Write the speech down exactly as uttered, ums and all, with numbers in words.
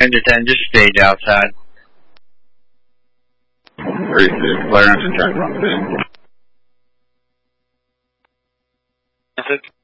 ten to ten, just stage outside. thirty-six, Clarence and track run. Is it?